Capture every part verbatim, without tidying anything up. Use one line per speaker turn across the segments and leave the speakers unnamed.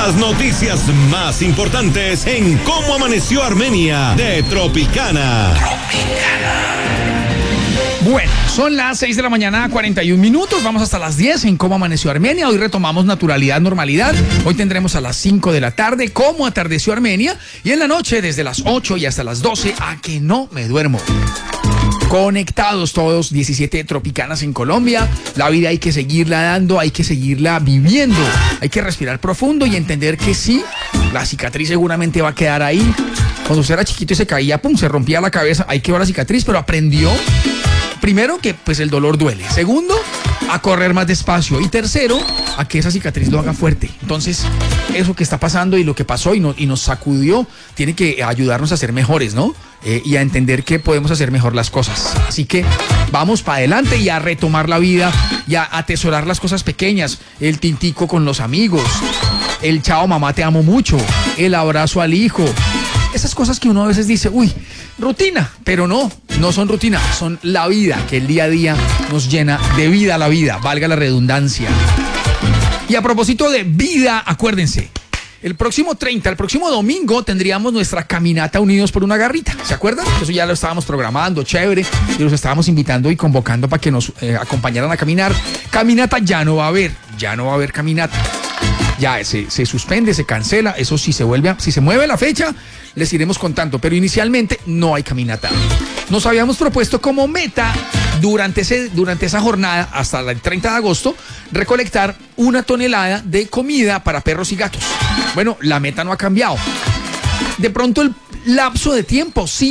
Las noticias más importantes en Cómo Amaneció Armenia de Tropicana. Tropicana.
Bueno, son las seis de la mañana, cuarenta y un minutos. Vamos hasta las diez en Cómo Amaneció Armenia. Hoy retomamos naturalidad, normalidad. Hoy tendremos a las cinco de la tarde Cómo Atardeció Armenia. Y en la noche, desde las ocho y hasta las doce, A Que No Me Duermo. Conectados todos, diecisiete Tropicanas en Colombia. La vida hay que seguirla dando, hay que seguirla viviendo. Hay que respirar profundo y entender que sí, la cicatriz seguramente va a quedar ahí. Cuando usted era chiquito y se caía, pum, se rompía la cabeza, ahí quedó la cicatriz, pero aprendió. Primero, que pues el dolor duele. Segundo, a correr más despacio. Y tercero, a que esa cicatriz lo haga fuerte. Entonces, eso que está pasando y lo que pasó y, no, y nos sacudió, tiene que ayudarnos a ser mejores, ¿no? Eh, y a entender que podemos hacer mejor las cosas. Así que vamos para adelante y a retomar la vida y a atesorar las cosas pequeñas. El tintico con los amigos, el chao mamá te amo mucho, el abrazo al hijo. Esas cosas que uno a veces dice, uy, rutina, pero no, no son rutina, son la vida, que el día a día nos llena de vida la vida, valga la redundancia. Y a propósito de vida, acuérdense, el próximo treinta, el próximo domingo, tendríamos nuestra caminata Unidos por una Garrita. ¿Se acuerdan? Eso ya lo estábamos programando, chévere, y los estábamos invitando y convocando para que nos eh, acompañaran a caminar. Caminata ya no va a haber, ya no va a haber caminata. Ya se, se suspende, se cancela, eso sí se vuelve, a, si se mueve la fecha, les iremos contando, pero inicialmente no hay caminata. Nos habíamos propuesto como meta durante, ese, durante esa jornada, hasta el treinta de agosto, recolectar una tonelada de comida para perros y gatos. Bueno, la meta no ha cambiado. De pronto el lapso de tiempo sí.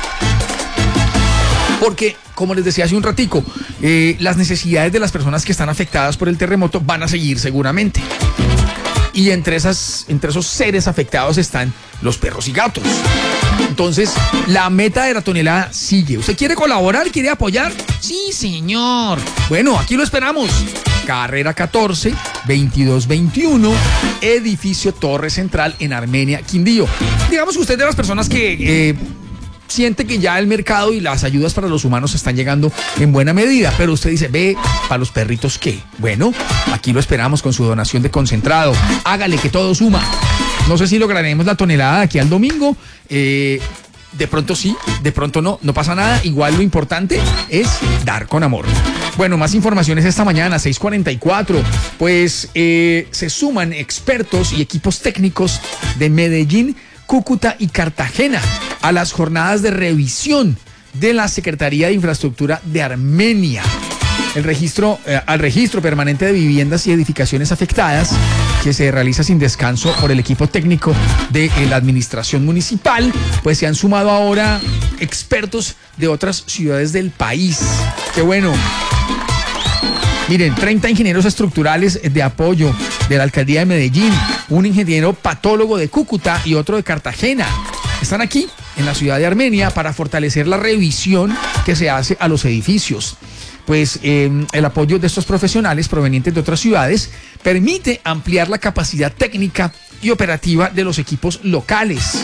Porque, como les decía hace un ratico, eh, las necesidades de las personas que están afectadas por el terremoto van a seguir seguramente. Y entre, esas, entre esos seres afectados están los perros y gatos. Entonces, la meta de la tonelada sigue. ¿Usted quiere colaborar? ¿Quiere apoyar? Sí, señor. Bueno, aquí lo esperamos. Carrera catorce, veintidós veintiuno, edificio Torre Central en Armenia, Quindío. Digamos que usted es de las personas que... Eh, siente que ya el mercado y las ayudas para los humanos están llegando en buena medida, pero usted dice, ve, ¿para los perritos qué? Bueno, aquí lo esperamos con su donación de concentrado. Hágale que todo suma. No sé si lograremos la tonelada de aquí al domingo. Eh, de pronto sí, de pronto no, no pasa nada. Igual lo importante es dar con amor. Bueno, más informaciones esta mañana, seis cuarenta y cuatro. Pues eh, se suman expertos y equipos técnicos de Medellín, Cúcuta y Cartagena a las jornadas de revisión de la Secretaría de Infraestructura de Armenia. El registro, eh, al registro permanente de viviendas y edificaciones afectadas, que se realiza sin descanso por el equipo técnico de eh, la administración municipal, pues se han sumado ahora expertos de otras ciudades del país. ¡Qué bueno! Miren, treinta ingenieros estructurales de apoyo de la Alcaldía de Medellín, un ingeniero patólogo de Cúcuta y otro de Cartagena. Están aquí, en la ciudad de Armenia, para fortalecer la revisión que se hace a los edificios. Pues eh, el apoyo de estos profesionales provenientes de otras ciudades permite ampliar la capacidad técnica y operativa de los equipos locales.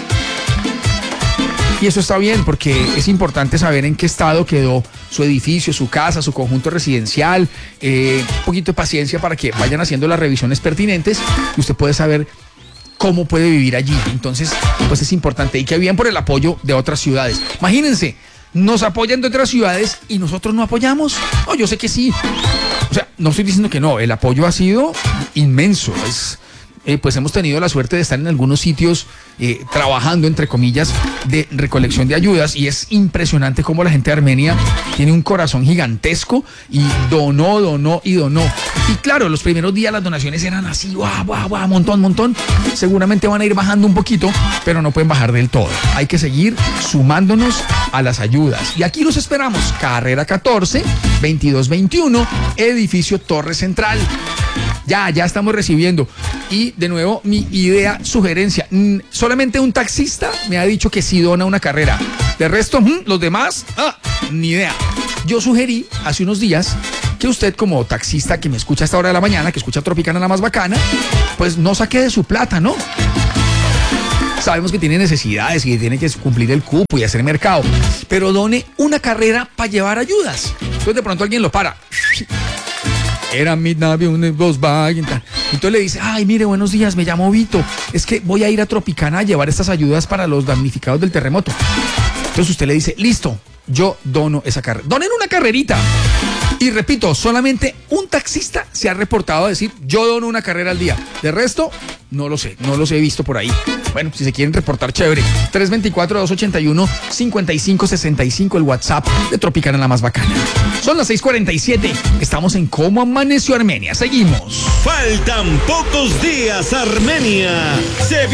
Y eso está bien porque es importante saber en qué estado quedó su edificio, su casa, su conjunto residencial. Eh, un poquito de paciencia para que vayan haciendo las revisiones pertinentes y usted puede saber cómo puede vivir allí. Entonces, pues es importante. Y que bien por el apoyo de otras ciudades. Imagínense, nos apoyan de otras ciudades y nosotros no apoyamos. No, yo sé que sí. O sea, no estoy diciendo que no. El apoyo ha sido inmenso. Es... Eh, pues hemos tenido la suerte de estar en algunos sitios eh, trabajando, entre comillas, de recolección de ayudas, y es impresionante cómo la gente de Armenia tiene un corazón gigantesco y donó, donó y donó. Y claro, los primeros días las donaciones eran así, guau, guau, guau, montón, montón. Seguramente van a ir bajando un poquito, pero no pueden bajar del todo. Hay que seguir sumándonos a las ayudas. Y aquí los esperamos. Carrera catorce, veintidós veintiuno, edificio Torre Central. Ya, ya estamos recibiendo. Y de nuevo, mi idea, sugerencia. Mm, solamente un taxista me ha dicho que sí dona una carrera. De resto, mm, los demás, ah, ni idea. Yo sugerí hace unos días que usted, como taxista que me escucha a esta hora de la mañana, que escucha Tropicana la más bacana, pues no saque de su plata, ¿no? Sabemos que tiene necesidades y que tiene que cumplir el cupo y hacer mercado, pero done una carrera para llevar ayudas. Entonces de pronto alguien lo para. Era mi nave, un Volkswagen, tal. Entonces le dice, ay, mire, buenos días, me llamo Vito. Es que voy a ir a Tropicana a llevar estas ayudas para los damnificados del terremoto. Entonces usted le dice, listo, yo dono esa carrera. Donen una carrerita. Y repito, solamente un taxista se ha reportado a decir, yo dono una carrera al día. De resto, no lo sé, no los he visto por ahí. Bueno, si se quieren reportar, chévere. tres dos cuatro, dos ocho uno, cinco cinco seis cinco, el WhatsApp de Tropicana, la más bacana. Son las seis cuarenta y siete. Estamos en Cómo Amaneció Armenia. Seguimos.
Faltan pocos días, Armenia. Se